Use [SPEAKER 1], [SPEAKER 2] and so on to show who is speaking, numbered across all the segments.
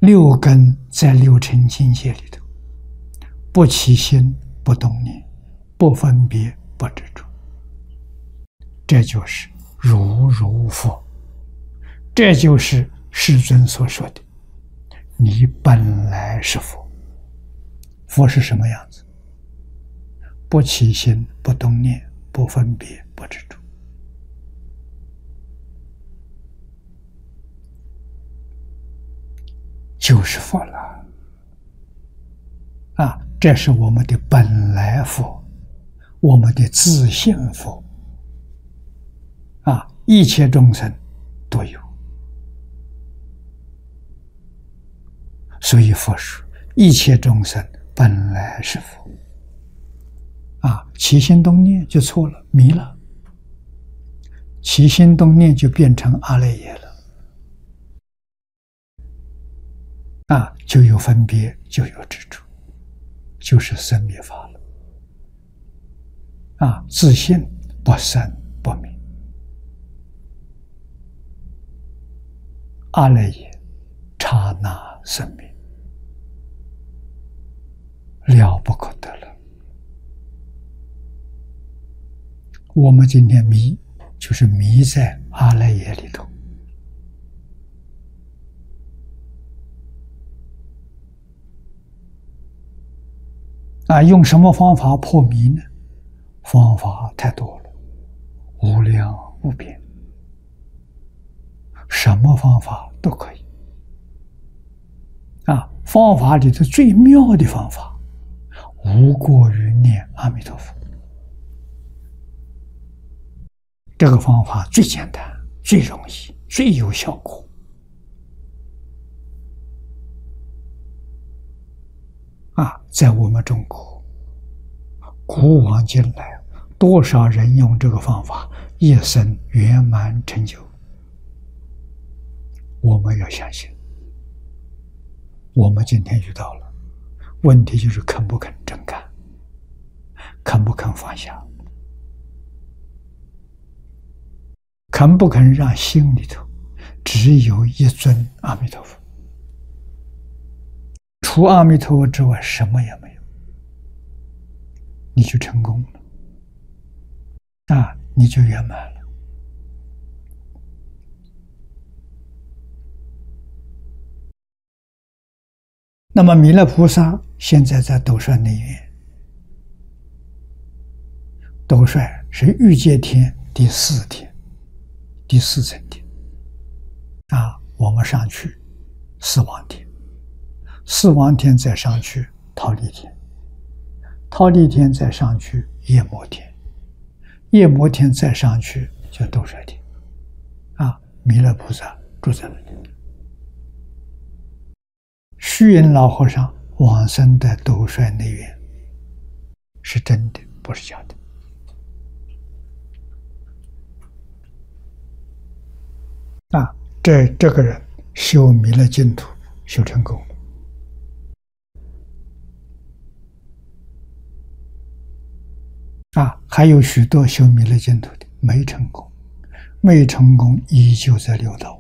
[SPEAKER 1] 六根在六尘境界里头，不起心，不动念，不分别，不执着，这就是如如佛，这就是世尊所说的你本来是佛。佛是什么样子？不起心，不动念，不分别，不执着，就是佛了啊！这是我们的本来佛，我们的自性佛啊！一切众生都有，所以佛说一切众生本来是佛啊！起心动念就错了，迷了，起心动念就变成阿赖耶了啊！就有分别，就有执着，就是生灭法了啊！自性不生不灭，阿赖耶刹那生灭，了不可得了。我们今天迷，就是迷在阿赖耶里头啊！用什么方法破迷呢？方法太多了，无量无边，什么方法都可以啊！方法里头最妙的方法，无过于念阿弥陀佛。这个方法最简单、最容易、最有效果啊！在我们中国，古往今来，多少人用这个方法一生圆满成就。我们要相信，我们今天遇到了问题，就是肯不肯真干，肯不肯放下，肯不肯让心里头只有一尊阿弥陀佛，除阿弥陀佛之外什么也没有，你就成功了啊，你就圆满了。那么弥勒菩萨现在在斗率内院，斗率是欲界天第四天，第四层天啊，我们上去四王天，四王天再上去忉利天，忉利天再上去夜摩天，夜摩天再上去就斗率天啊，弥勒菩萨住在那里。虚云老和尚往生的斗率内院是真的，不是假的啊！这个人修弥勒净土修成功了啊！还有许多修弥勒净土的没成功，没成功依旧在六道。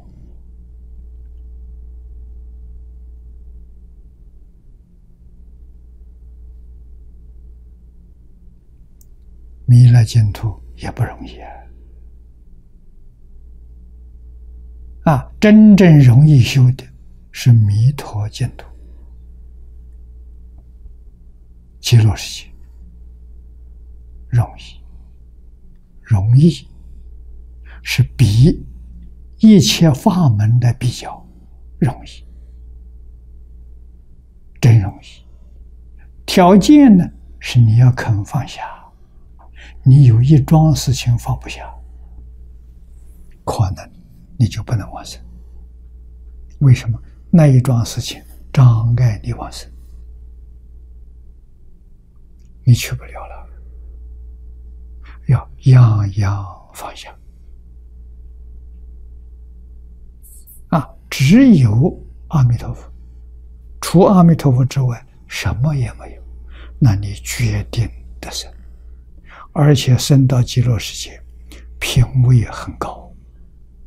[SPEAKER 1] 弥勒净土也不容易啊！真正容易修的是弥陀净土，极乐世界容易，容易是比一切法门的比较容易，真容易。条件呢是你要肯放下。你有一桩事情放不下，可能你就不能往生。为什么？那一桩事情障碍你往生，你去不了了。要样样放下啊！只有阿弥陀佛，除阿弥陀佛之外什么也没有，那你决定得生。而且升到极乐世界，品位很高。